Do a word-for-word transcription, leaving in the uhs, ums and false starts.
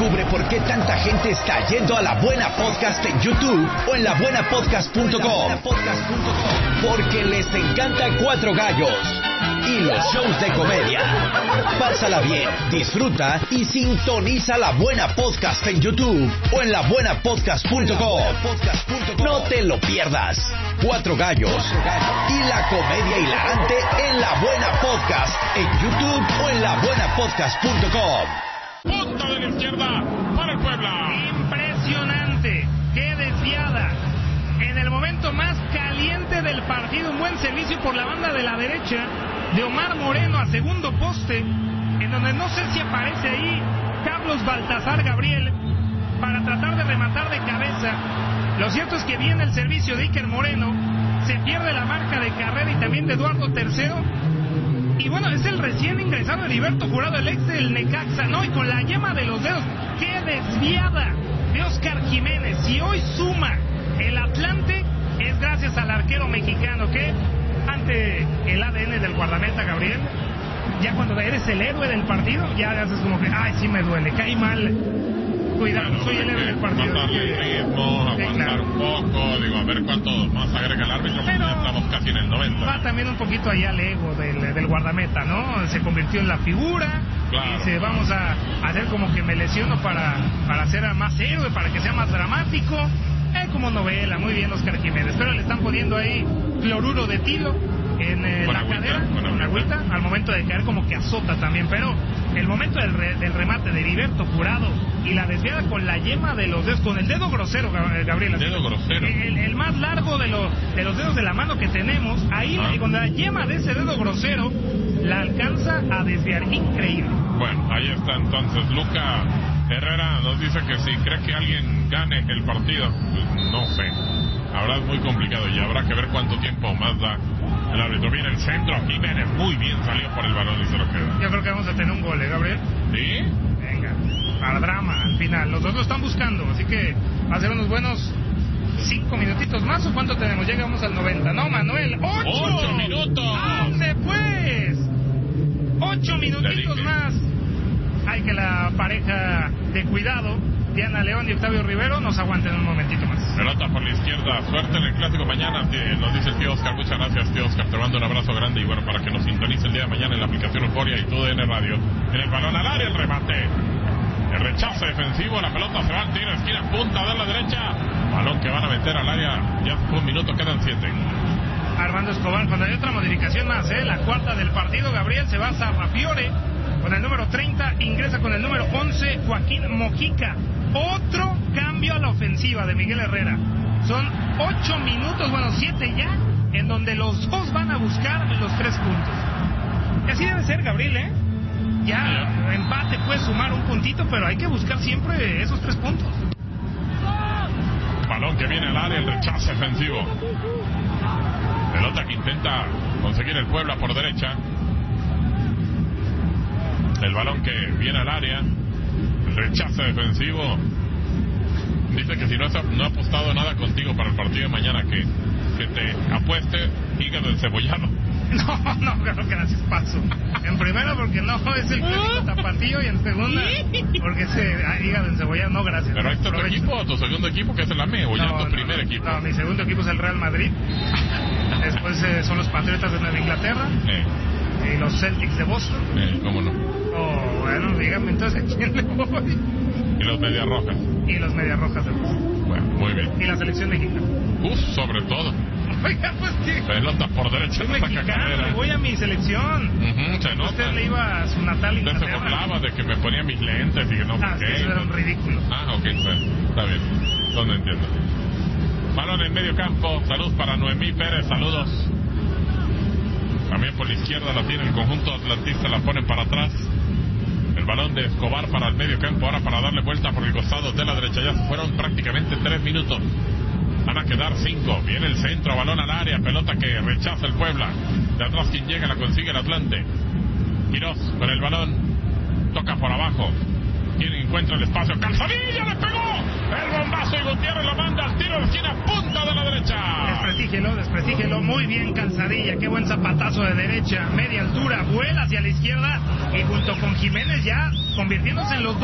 Descubre por qué tanta gente está yendo a La Buena Podcast en YouTube o en la buena podcast punto com. Porque les encanta Cuatro Gallos y los shows de comedia. Pásala bien, disfruta y sintoniza La Buena Podcast en YouTube o en la buena podcast punto com. No te lo pierdas. Cuatro Gallos y la comedia hilarante en La Buena Podcast en YouTube o en la buena podcast punto com. Punta de la izquierda para el Puebla. Impresionante, qué desviada. En el momento más caliente del partido, un buen servicio por la banda de la derecha de Omar Moreno a segundo poste, en donde no sé si aparece ahí Carlos Baltasar Gabriel para tratar de rematar de cabeza. Lo cierto es que viene el servicio de Iker Moreno, se pierde la marca de carrera y también de Eduardo Tercero. Y bueno, es el recién ingresado Heriberto Jurado, el ex del Necaxa, ¿no? Y con la yema de los dedos, ¡qué desviada de Oscar Jiménez! Y hoy suma el Atlante, es gracias al arquero mexicano que, ante el A D N del guardameta, Gabriel, ya cuando eres el héroe del partido, ya haces como que, ¡ay, sí me duele, caí mal! Cuidado, bueno, soy el héroe del partido. Bajarle el ritmo, aguantar claro. un poco, digo, a ver cuánto más agrega el árbitro, pero ya estamos casi en el noventa. Va también un poquito allá al ego del, del guardameta, ¿no? Se convirtió en la figura, claro, y dice, vamos a hacer como que me lesiono para, para ser más héroe, para que sea más dramático. Eh, como novela, muy bien Oscar Jiménez, pero le están poniendo ahí cloruro de tilo en eh, la agüita, cadera, con una agüita, al momento de caer como que azota también, pero el momento del, re, del remate de Heriberto Jurado y la desviada con la yema de los dedos, con el dedo grosero, Gabriel. El dedo grosero. El, el más largo de, lo, de los dedos de la mano que tenemos, ahí ah. con la yema de ese dedo grosero, la alcanza a desviar, increíble. Bueno, ahí está entonces, Luca Herrera nos dice que si cree que alguien gane el partido, pues no sé, habrá muy complicado y habrá que ver cuánto tiempo más da el árbitro. Viene el centro, Jiménez muy bien salió por el balón y se lo queda. Yo creo que vamos a tener un gol, ¿eh, Gabriel? ¿Sí? Venga, para drama al final, los dos lo están buscando, así que va a ser unos buenos cinco minutitos más. ¿O cuánto tenemos? Llegamos al noventa, ¿no, Manuel? ¡Ocho! ¡Ocho minutos! ¡Ande pues! ¡Ocho minutitos más! Hay que la pareja de cuidado, Diana León y Octavio Rivero, nos aguanten un momentito más. Pelota por la izquierda, suerte en el clásico mañana, nos dice el tío Oscar. Muchas gracias, tío Oscar, te mando un abrazo grande y bueno, para que nos sintonice el día de mañana en la aplicación Euforia y todo en Radio. En el balón al área, el remate, el rechazo defensivo, la pelota se va al tiro, esquina, punta de la derecha, balón que van a meter al área, ya un minuto, quedan siete. Armando Escobar, cuando hay otra modificación más, ¿eh? La cuarta del partido, Gabriel, se va a Sarrafiore con el número treinta, ingresa con el número once, Joaquín Mojica. Otro cambio a la ofensiva de Miguel Herrera. Son ocho minutos, bueno, siete ya, en donde los dos van a buscar los tres puntos. Y así debe ser, Gabriel, ¿eh? Ya, el empate puede sumar un puntito, pero hay que buscar siempre esos tres puntos. Balón que viene al área, el rechazo defensivo. Pelota que intenta conseguir el Puebla por derecha. El balón que viene al área, el rechazo defensivo. Dice que si no, has, no ha apostado nada contigo para el partido de mañana, que, que te apueste hígado encebollado. No, no, creo que así paso. En primera porque no es el clásico tapatío y en segunda porque ese hígado encebollado, no, gracias. Pero ahí está tu equipo, o tu segundo equipo, que es el A M E, o ya no, tu no, primer no, equipo. No, mi segundo equipo es el Real Madrid. Después eh, son los Patriotas de Nueva Inglaterra. Eh. Y los Celtics de Boston. Eh, ¿cómo no? Oh, bueno, dígame entonces a quién le voy. Y los Medias Rojas. Y los Medias Rojas de Boston. Bueno, muy bien. Y la selección mexicana. Uf, sobre todo. Oiga, pues que... Pelota por derecha, no saca carrera. Le voy a mi selección. Uh-huh, se nota. Usted le iba a su natal Inglaterra. Usted se burlaba de que me ponía mis lentes y que no... Ah, ¿qué? Eso era un ridículo. Ah, ok, está bien. Está bien. ¿Dónde entiendo? Balón en medio campo. Salud para Noemí Pérez. Saludos. También por la izquierda la tiene el conjunto atlantista, la ponen para atrás. El balón de Escobar para el medio campo, ahora para darle vuelta por el costado de la derecha. Ya se fueron prácticamente tres minutos. Van a quedar cinco. Viene el centro, balón al área, pelota que rechaza el Puebla. De atrás quien llega la consigue el Atlante. Quirós con el balón, toca por abajo. Quien encuentra el espacio, Calzadilla le pegó. El bombazo y Gutiérrez lo manda al tiro de esquina, punta de la derecha. Desprestígelo, desprestígelo, muy bien Calzadilla, qué buen zapatazo de derecha, media altura, vuela hacia la izquierda y junto con Jiménez ya convirtiéndose en los dos.